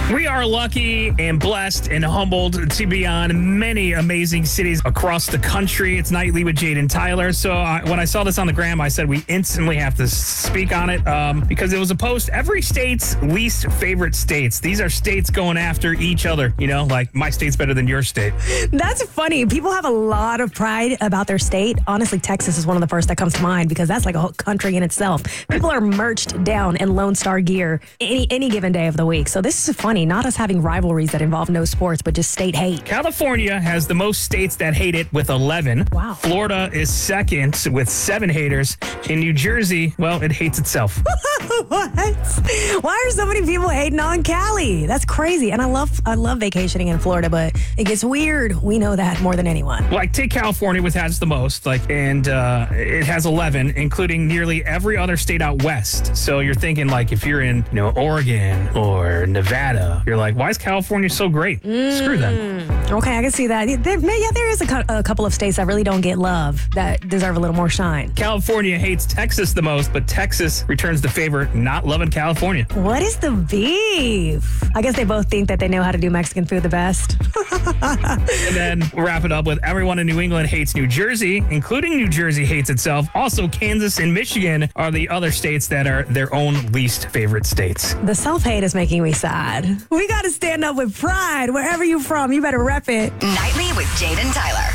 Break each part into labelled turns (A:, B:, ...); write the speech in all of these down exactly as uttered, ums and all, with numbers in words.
A: We are lucky and blessed and humbled to be on many amazing cities across the country. It's Nightly with Jade and Tyler. So uh, when I saw this on the gram, I said we instantly have to speak on it um, because it was a post, every state's least favorite states. These are states going after each other, you know, like my state's better than your state.
B: That's funny. People have a lot of pride about their state. Honestly, Texas is one of the first that comes to mind because that's like a whole country in itself. People are merched down in Lone Star gear any, any given day of the week. So this is funny. Not us having rivalries that involve no sports, but just state hate.
A: California has the most states that hate it with eleven.
B: Wow.
A: Florida is second with seven haters. In New Jersey, well, it hates itself.
B: What? Why are so many people hating on Cali? That's crazy. And I love I love vacationing in Florida, but it gets weird. We know that more than anyone.
A: Like, take California, which has the most, like, and uh, it has eleven, including nearly every other state out west. So you're thinking, like, if you're in, you know, Oregon or Nevada, you're like, why is California so great? Mm. Screw them.
B: Okay, I can see that. There, yeah, there is a, cu- a couple of states that really don't get love that deserve a little more shine.
A: California hates Texas the most, but Texas returns the favor, not loving California.
B: What is the beef? I guess they both think that they know how to do Mexican food the best.
A: And then we'll wrap it up with everyone in New England hates New Jersey, including New Jersey hates itself. Also, Kansas and Michigan are the other states that are their own least favorite states.
B: The self-hate is making me sad. We got to stand up with pride. Wherever you're from, you better rep it.
C: Nightly with Jade and Tyler.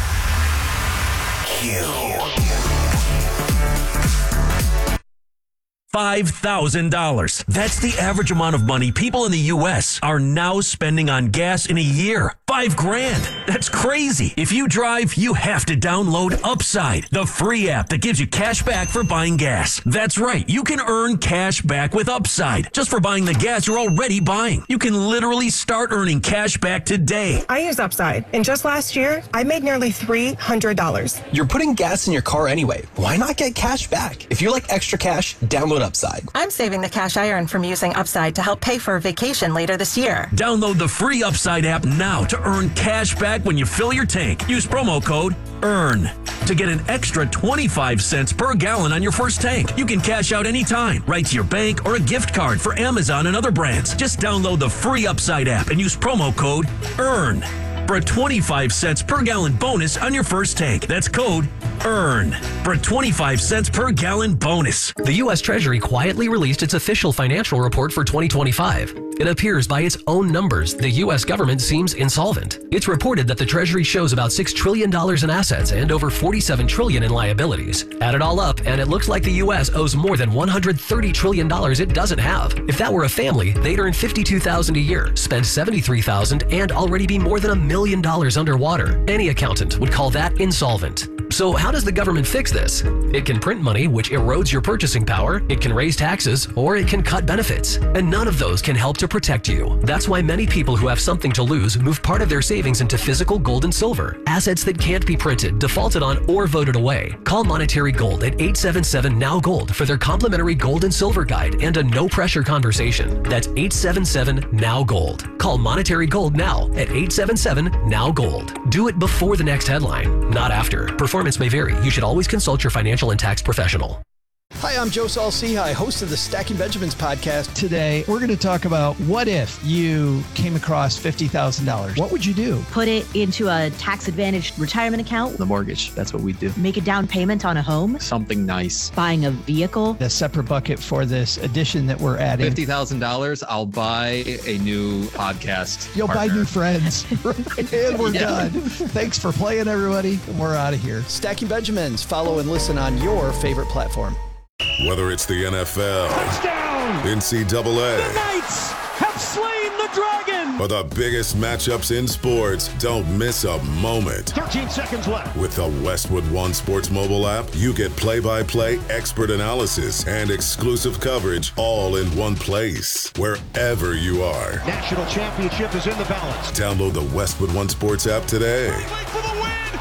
D: five thousand dollars. That's the average amount of money people in the U S are now spending on gas in a year. Five grand. That's crazy. If you drive, you have to download Upside, the free app that gives you cash back for buying gas. That's right. You can earn cash back with Upside just for buying the gas you're already buying. You can literally start earning cash back today.
E: I use Upside, and just last year, I made nearly three hundred dollars.
F: You're putting gas in your car anyway. Why not get cash back? If you like extra cash, download Upside.
G: I'm saving the cash I earn from using Upside to help pay for a vacation later this year.
D: Download the free Upside app now to earn cash back when you fill your tank. Use promo code EARN to get an extra twenty-five cents per gallon on your first tank. You can cash out anytime, right to your bank or a gift card for Amazon and other brands. Just download the free Upside app and use promo code EARN for a twenty-five cents per gallon bonus on your first tank. That's code EARN for a twenty-five cents per gallon bonus.
H: The U S Treasury quietly released its official financial report for twenty twenty-five. It appears by its own numbers, the U S government seems insolvent. It's reported that the Treasury shows about six trillion dollars in assets and over forty-seven trillion dollars in liabilities. Add it all up, and it looks like the U S owes more than one hundred thirty trillion dollars it doesn't have. If that were a family, they'd earn fifty-two thousand dollars a year, spend seventy-three thousand dollars, and already be more than a million dollars underwater. Any accountant would call that insolvent. So how does the government fix this? It can print money, which erodes your purchasing power, it can raise taxes, or it can cut benefits. And none of those can help to protect you. That's why many people who have something to lose move part of their savings into physical gold and silver, assets that can't be printed, defaulted on, or voted away. Call Monetary Gold at eight seven seven N O W Gold for their complimentary gold and silver guide and a no-pressure conversation. That's eight seven seven N O W Gold. Call Monetary Gold now at eight seven seven N O W Gold. Do it before the next headline, not after. Performance may vary. You should always consult your financial and tax professional.
I: Hi, I'm Joe Saul-Sehy, host of the Stacking Benjamins podcast.
J: Today, we're going to talk about what if you came across fifty thousand dollars. What would you do?
K: Put it into a tax-advantaged retirement account.
L: The mortgage, that's what we do.
K: Make a down payment on a home.
L: Something nice.
K: Buying a vehicle.
J: A separate bucket for this addition that we're adding.
L: fifty thousand dollars, I'll buy a new podcast
J: You'll
L: partner.
J: buy new friends. And we're yeah. done. Thanks for playing, everybody. We're out of here.
I: Stacking Benjamins. Follow and listen on your favorite platform.
M: Whether it's the N F L,
N: touchdown,
M: N C double A,
N: the Knights have slain the dragon,
M: or the biggest matchups in sports, don't miss a moment.
N: thirteen seconds left.
M: With the Westwood One Sports mobile app, you get play-by-play expert analysis and exclusive coverage all in one place, wherever you are.
N: National championship is in the balance.
M: Download the Westwood One Sports app today.
N: For the win.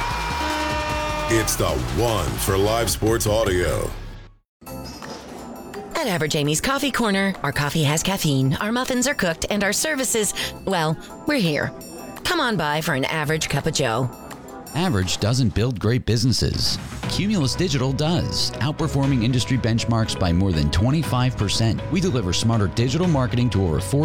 N: Yeah!
M: It's the one for live sports audio.
C: At Average Amy's Coffee Corner, our coffee has caffeine, our muffins are cooked, and our services, well, we're here. Come on by for an average cup of joe.
O: Average doesn't build great businesses. Cumulus Digital does, outperforming industry benchmarks by more than twenty-five percent. We deliver smarter digital marketing to over four